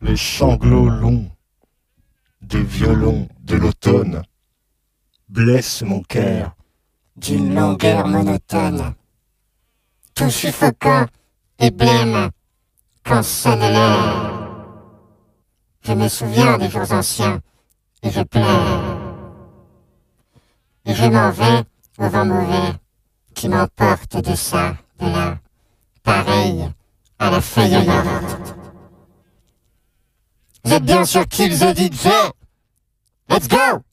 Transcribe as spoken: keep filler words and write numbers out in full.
Les sanglots longs des violons de l'automne blessent mon cœur d'une longueur monotone, tout suffocant et blême quand sonne l'heure. Je me souviens des jours anciens et je pleure. Et je m'en vais au vent mauvais qui m'emporte de ça, de là, pareil à la feuille morte. Vous êtes bien sûr Kills the D J? Let's go!